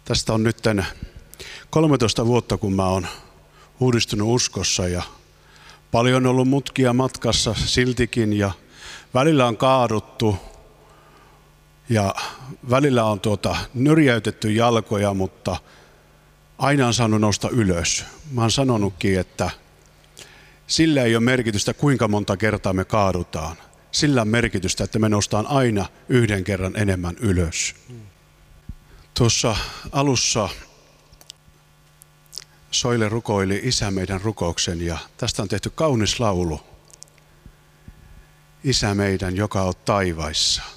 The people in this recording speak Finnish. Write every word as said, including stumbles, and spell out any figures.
Tästä on nyt kolmetoista vuotta, kun mä oon uudistunut uskossa ja paljon on ollut mutkia matkassa siltikin ja välillä on kaaduttu ja välillä on tuota nyrjäytetty jalkoja, mutta aina on saanut nousta ylös. Mä oon sanonutkin, että sillä ei ole merkitystä, kuinka monta kertaa me kaadutaan. Sillä on merkitystä, että me noustaan aina yhden kerran enemmän ylös. Tuossa alussa Soile rukoili Isä meidän rukouksen ja tästä on tehty kaunis laulu. Isä meidän, joka olet taivaissa.